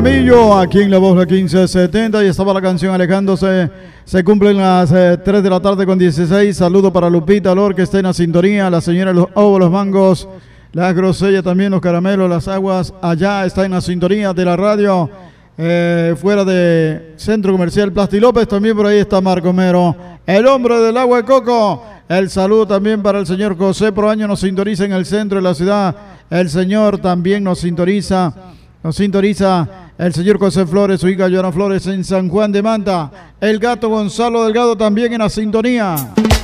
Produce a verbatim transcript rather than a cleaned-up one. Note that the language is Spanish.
Jaramillo, aquí en La Voz, la quince setenta, y estaba la canción alejándose. Se cumplen las eh, tres de la tarde con dieciséis. Saludo para Lupita Lor, que está en la sintonía, la señora Los Ovos, los Mangos, la grosella también, los caramelos, las aguas, allá está en la sintonía de la radio. Eh, fuera de Centro Comercial Plasti López, también por ahí está Marco Mero, el hombre del agua de coco. El saludo también para el señor José Proaño, nos sintoniza en el centro de la ciudad. El señor también nos sintoniza, nos sintoniza el señor José Flores, su hija Joana Flores en San Juan de Manta. El gato Gonzalo Delgado también en la sintonía.